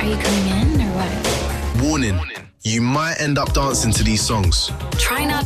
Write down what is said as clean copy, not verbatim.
Are you coming in or what? Warning, you might end up dancing to these songs. Try not